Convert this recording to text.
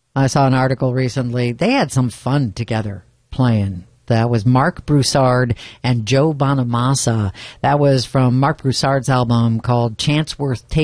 I saw an article recently. They had some fun together playing. That was Mark Broussard and Joe Bonamassa. That was from Mark Broussard's album called Chatsworth Tape.